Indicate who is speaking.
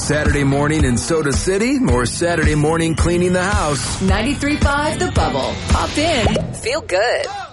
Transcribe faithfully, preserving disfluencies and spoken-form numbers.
Speaker 1: Saturday morning in Soda City or Saturday morning cleaning the house?
Speaker 2: ninety-three point five The Bubble. Pop in. Feel good.